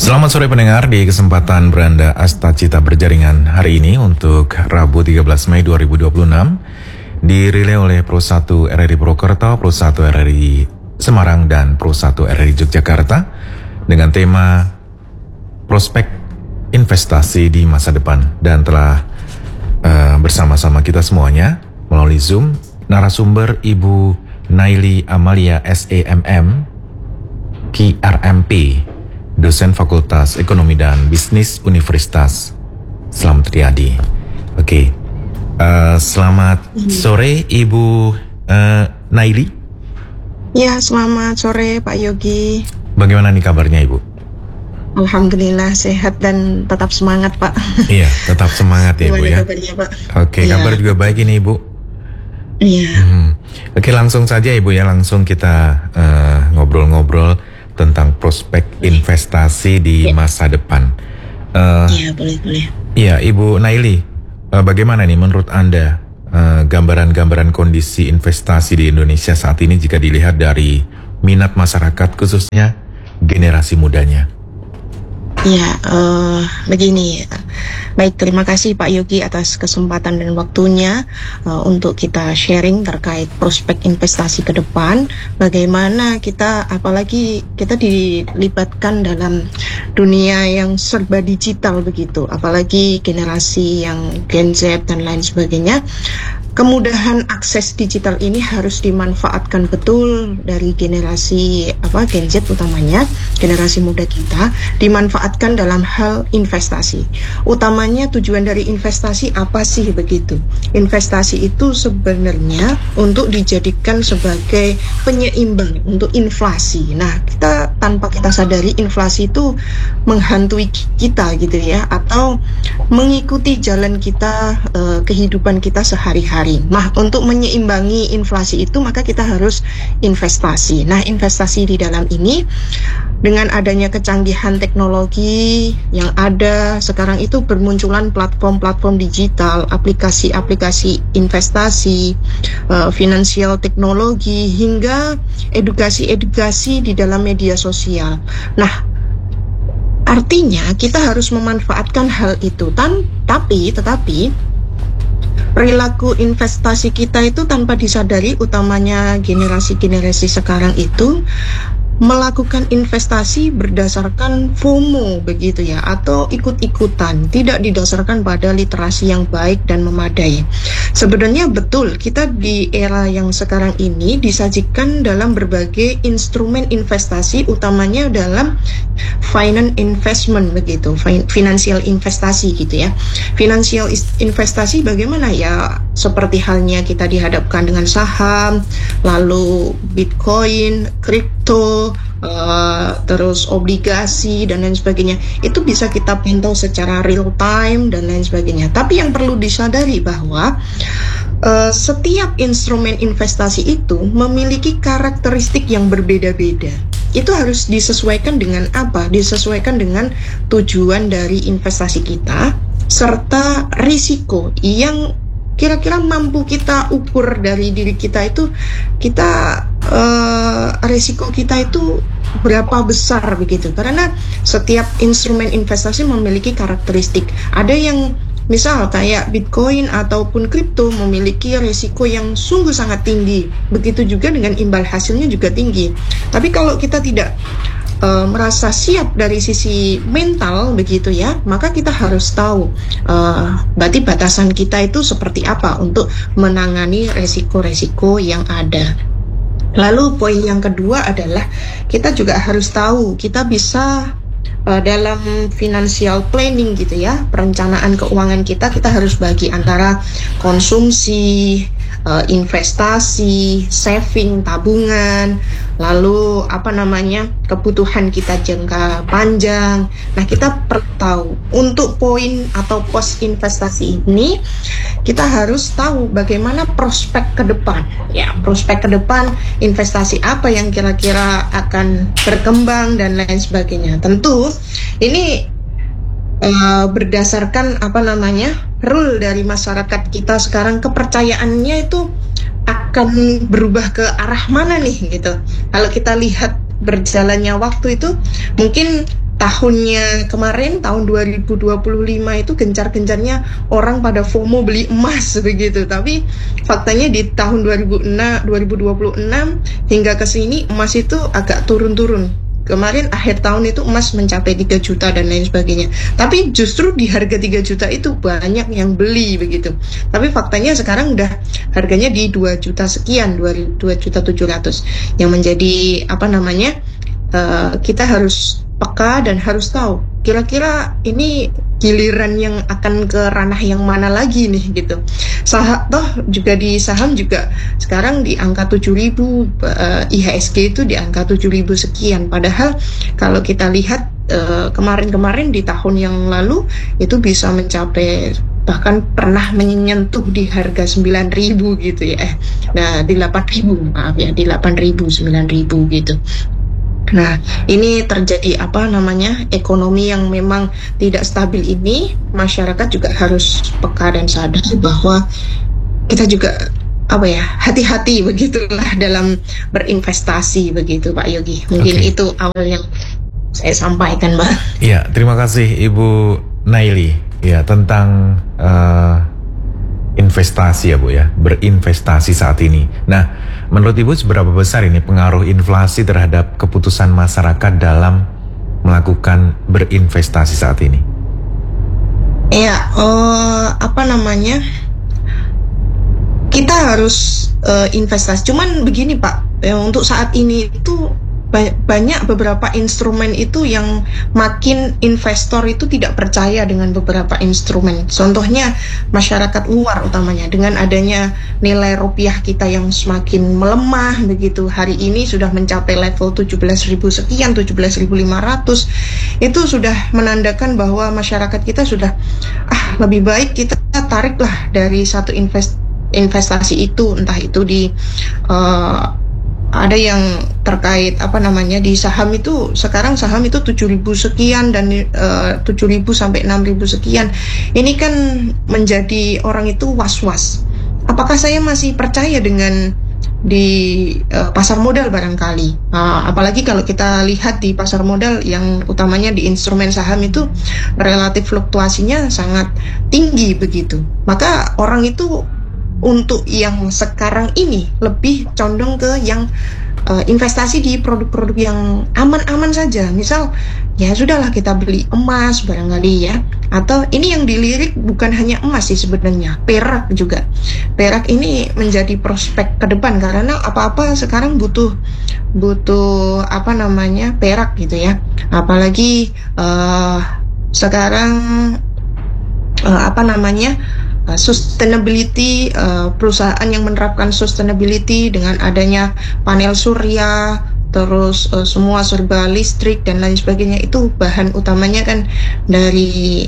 Selamat sore pendengar, di kesempatan Beranda Asta Cita Berjaringan hari ini untuk Rabu 13 Mei 2026 dirilai oleh Pro 1 RRI Purwokerto, Pro 1 RRI Semarang, dan Pro 1 RRI Yogyakarta dengan tema prospek investasi di masa depan. Dan telah bersama-sama kita semuanya melalui Zoom narasumber Ibu Naili Amalia SEMM KRMP, dosen Fakultas Ekonomi dan Bisnis Universitas Slamet Riyadi. Oke, selamat sore Ibu Naili. Ya, selamat sore Pak Yogi. Bagaimana nih kabarnya Ibu? Alhamdulillah sehat dan tetap semangat Pak. Iya, tetap semangat ya Ibu ya. Kabarnya, Pak? Oke, Ya. kabar juga baik ini Ibu. Iya. Oke, langsung saja Ibu ya, langsung kita ngobrol-ngobrol tentang prospek investasi di masa depan. Iya, boleh. Iya, Ibu Naili, bagaimana nih menurut Anda gambaran-gambaran kondisi investasi di Indonesia saat ini jika dilihat dari minat masyarakat khususnya generasi mudanya? Ya, begini. Baik, terima kasih Pak Yogi atas kesempatan dan waktunya untuk kita sharing terkait prospek investasi ke depan. Bagaimana kita, apalagi kita dilibatkan dalam dunia yang serba digital begitu, apalagi generasi yang Gen Z dan lain sebagainya. Kemudahan akses digital ini harus dimanfaatkan betul dari generasi Gen Z, utamanya generasi muda kita, dimanfaatkan dalam hal investasi. Utamanya tujuan dari investasi apa sih begitu? Investasi itu sebenarnya untuk dijadikan sebagai penyeimbang untuk inflasi. Nah, kita tanpa kita sadari inflasi itu menghantui kita gitu ya, atau mengikuti jalan kita, kehidupan kita sehari-hari. Nah, untuk menyeimbangi inflasi itu maka kita harus investasi. Nah, investasi di dalam ini dengan adanya kecanggihan teknologi yang ada sekarang itu bermunculan platform-platform digital, aplikasi-aplikasi investasi, finansial teknologi, hingga edukasi-edukasi di dalam media sosial. Nah, artinya kita harus memanfaatkan hal itu, tetapi perilaku investasi kita itu tanpa disadari, utamanya generasi-generasi sekarang itu melakukan investasi berdasarkan FOMO begitu ya, atau ikut-ikutan, tidak didasarkan pada literasi yang baik dan memadai. Sebenarnya betul, kita di era yang sekarang ini disajikan dalam berbagai instrumen investasi, utamanya dalam finance investment begitu, financial investasi gitu ya. Financial investasi bagaimana ya? Seperti halnya kita dihadapkan dengan saham, lalu Bitcoin, kripto, terus obligasi dan lain sebagainya. Itu bisa kita pantau secara real time dan lain sebagainya. Tapi yang perlu disadari bahwa setiap instrumen investasi itu memiliki karakteristik yang berbeda-beda. Itu harus disesuaikan dengan apa? Disesuaikan dengan tujuan dari investasi kita serta risiko yang kira-kira mampu kita ukur dari diri kita itu, risiko kita itu berapa besar begitu. Karena setiap instrumen investasi memiliki karakteristik. Ada yang misal kayak Bitcoin ataupun kripto memiliki risiko yang sungguh sangat tinggi. Begitu juga dengan imbal hasilnya juga tinggi. Tapi kalau kita tidak merasa siap dari sisi mental begitu ya, maka kita harus tahu berarti batasan kita itu seperti apa untuk menangani resiko-resiko yang ada. Lalu poin yang kedua adalah kita juga harus tahu kita bisa dalam financial planning gitu ya, perencanaan keuangan kita harus bagi antara konsumsi, investasi, saving, tabungan, lalu kebutuhan kita jangka panjang. Nah, kita perlu tahu untuk poin atau pos investasi ini kita harus tahu bagaimana prospek ke depan. Ya, prospek ke depan investasi apa yang kira-kira akan berkembang dan lain sebagainya. Tentu ini berdasarkan rule dari masyarakat kita sekarang, kepercayaannya itu akan berubah ke arah mana nih gitu. Kalau kita lihat berjalannya waktu itu, mungkin tahunnya kemarin, tahun 2025 itu gencar-gencarnya orang pada FOMO beli emas begitu. Tapi faktanya di tahun 2026 hingga ke sini emas itu agak turun-turun. Kemarin akhir tahun itu emas mencapai 3 juta dan lain sebagainya. Tapi justru di harga 3 juta itu banyak yang beli begitu. Tapi faktanya sekarang udah harganya di 2 juta sekian, 2 juta 700. Yang menjadi kita harus peka dan harus tahu kira-kira ini giliran yang akan ke ranah yang mana lagi nih gitu. Juga di saham juga sekarang di angka 7.000, IHSG itu di angka 7.000 sekian. Padahal kalau kita lihat kemarin-kemarin di tahun yang lalu itu bisa mencapai, bahkan pernah menyentuh di harga 9.000 gitu ya. Di 8.000, maaf ya, di 8.000, 9.000 gitu. Nah, ini terjadi ekonomi yang memang tidak stabil ini, masyarakat juga harus peka dan sadar bahwa kita juga hati-hati begitulah dalam berinvestasi begitu, Pak Yogi. Mungkin itu awal yang saya sampaikan, Mbak. Iya, terima kasih Ibu Naili. Ya, tentang investasi ya Bu ya, berinvestasi saat ini. Nah, menurut Ibu seberapa besar ini pengaruh inflasi terhadap keputusan masyarakat dalam melakukan berinvestasi saat ini? Ya, kita harus investasi. Cuman begini Pak, untuk saat ini itu banyak beberapa instrumen itu yang makin investor itu tidak percaya dengan beberapa instrumen. Contohnya masyarakat luar utamanya, dengan adanya nilai rupiah kita yang semakin melemah begitu. Hari ini sudah mencapai level 17.000 sekian, 17.500. Itu sudah menandakan bahwa masyarakat kita sudah lebih baik kita tariklah dari satu investasi itu, entah itu di ada yang terkait di saham itu. Sekarang saham itu 7.000 sekian dan 7.000 sampai 6.000 sekian. Ini kan menjadi orang itu was-was. Apakah saya masih percaya dengan di pasar modal barangkali? Apalagi kalau kita lihat di pasar modal yang utamanya di instrumen saham itu relatif fluktuasinya sangat tinggi begitu. Maka orang itu untuk yang sekarang ini lebih condong ke yang investasi di produk-produk yang aman-aman saja. Misal, ya sudahlah kita beli emas barangkali ya. Atau ini yang dilirik bukan hanya emas sih sebenarnya, perak juga. Perak ini menjadi prospek ke depan karena apa-apa sekarang butuh perak gitu ya. Apalagi sekarang sustainability, perusahaan yang menerapkan sustainability dengan adanya panel surya, terus semua serba listrik dan lain sebagainya, itu bahan utamanya kan dari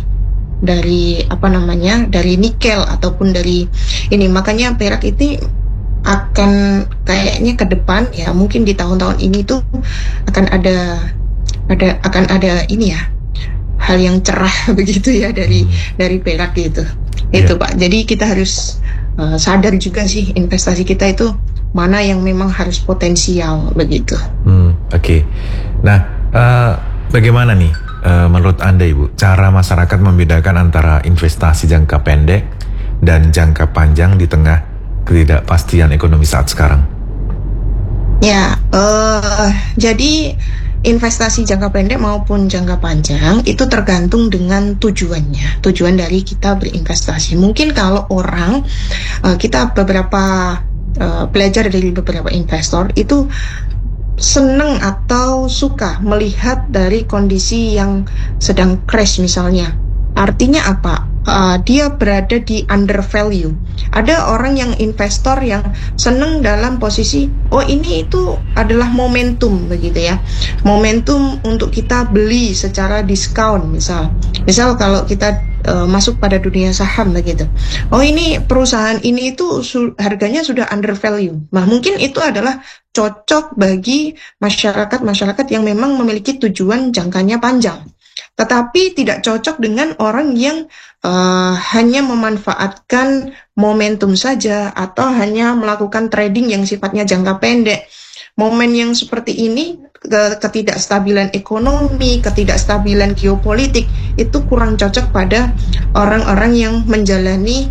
nikel ataupun dari ini. Makanya perak itu akan kayaknya ke depan ya, mungkin di tahun-tahun ini tuh akan ada ini ya, hal yang cerah begitu ya dari perak gitu. Itu Pak. Jadi kita harus sadar juga sih investasi kita itu mana yang memang harus potensial begitu. Oke. Nah, bagaimana nih menurut Anda Ibu cara masyarakat membedakan antara investasi jangka pendek dan jangka panjang di tengah ketidakpastian ekonomi saat sekarang? Ya, jadi investasi jangka pendek maupun jangka panjang itu tergantung dengan tujuannya, tujuan dari kita berinvestasi. Mungkin kalau orang kita belajar dari beberapa investor itu senang atau suka melihat dari kondisi yang sedang crash misalnya. Artinya apa? Dia berada di undervalue. Ada orang yang investor yang senang dalam posisi, ini itu adalah momentum begitu ya. Momentum untuk kita beli secara diskon misal. Misal kalau kita masuk pada dunia saham begitu. Ini perusahaan ini itu harganya sudah undervalue. Nah, mungkin itu adalah cocok bagi masyarakat yang memang memiliki tujuan jangkanya panjang. Tetapi tidak cocok dengan orang yang hanya memanfaatkan momentum saja atau hanya melakukan trading yang sifatnya jangka pendek. Momen yang seperti ini ketidakstabilan ekonomi, ketidakstabilan geopolitik itu kurang cocok pada orang-orang yang menjalani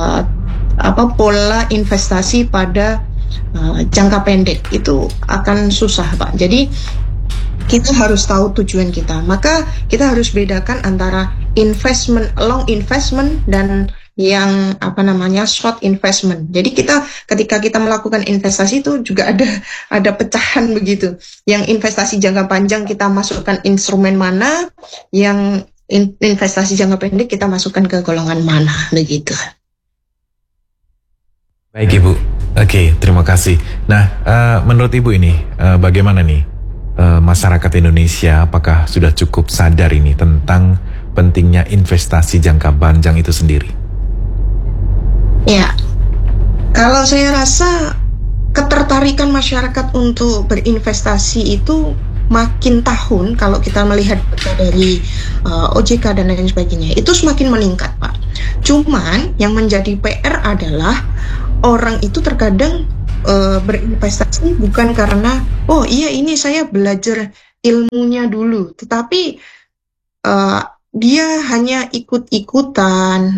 pola investasi pada jangka pendek. Itu akan susah, Pak. Jadi kita harus tahu tujuan kita. Maka kita harus bedakan antara long investment dan yang short investment. Jadi ketika kita melakukan investasi itu juga ada pecahan begitu. Yang investasi jangka panjang kita masukkan instrumen mana, yang investasi jangka pendek kita masukkan ke golongan mana begitu. Baik Ibu. Oke, terima kasih. Nah, menurut Ibu ini bagaimana nih? Masyarakat Indonesia apakah sudah cukup sadar ini tentang pentingnya investasi jangka panjang itu sendiri? Ya, kalau saya rasa ketertarikan masyarakat untuk berinvestasi itu makin tahun, kalau kita melihat dari OJK dan lain sebagainya, itu semakin meningkat, Pak. Cuman yang menjadi PR adalah orang itu terkadang berinvestasi bukan karena ini saya belajar ilmunya dulu, tetapi dia hanya ikut-ikutan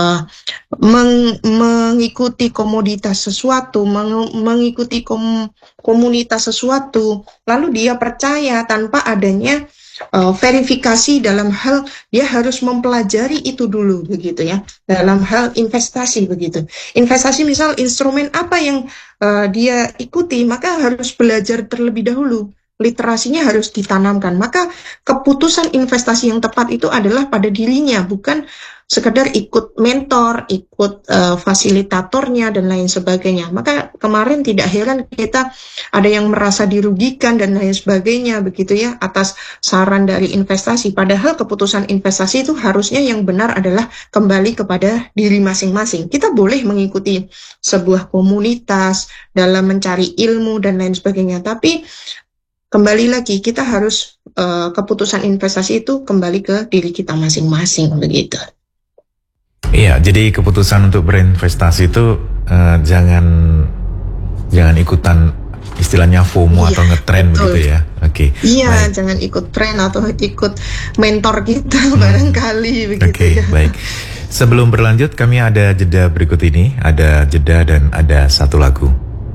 mengikuti komoditas sesuatu, mengikuti komunitas sesuatu, lalu dia percaya tanpa adanya verifikasi dalam hal dia harus mempelajari itu dulu begitu ya, dalam hal investasi begitu. Investasi misal instrumen apa yang dia ikuti, maka harus belajar terlebih dahulu. Literasinya harus ditanamkan. Maka keputusan investasi yang tepat itu adalah pada dirinya, bukan sekedar ikut mentor, ikut fasilitatornya dan lain sebagainya. Maka kemarin tidak heran kita ada yang merasa dirugikan dan lain sebagainya begitu ya atas saran dari investasi. Padahal keputusan investasi itu harusnya yang benar adalah kembali kepada diri masing-masing. Kita boleh mengikuti sebuah komunitas dalam mencari ilmu dan lain sebagainya, tapi kembali lagi, kita harus keputusan investasi itu kembali ke diri kita masing-masing begitu. Iya, jadi keputusan untuk berinvestasi itu jangan ikutan istilahnya FOMO atau ngetren begitu ya. Oke. Iya, baik. Jangan ikut tren atau ikut mentor kita barangkali begitu. Oke, ya. Baik. Sebelum berlanjut, kami ada jeda berikut ini, ada jeda dan ada satu lagu.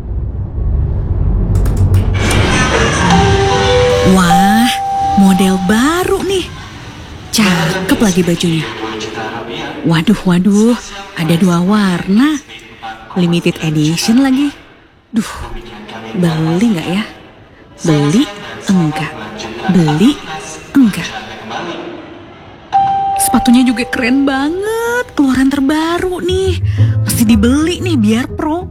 Wah, model baru nih. Cakep lagi bajunya. Waduh, ada 2 warna. Limited edition lagi. Duh, beli nggak ya? Beli enggak. Beli enggak. Sepatunya juga keren banget. Keluaran terbaru nih. Mesti dibeli nih biar pro.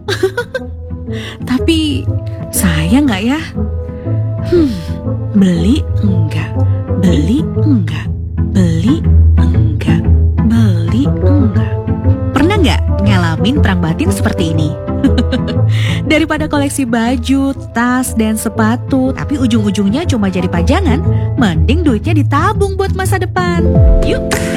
Tapi sayang nggak ya? Beli enggak, beli enggak, beli enggak, beli enggak. Pernah nggak ngalamin perang batin seperti ini? Daripada koleksi baju, tas, dan sepatu, tapi ujung-ujungnya cuma jadi pajangan, mending duitnya ditabung buat masa depan. Yuk!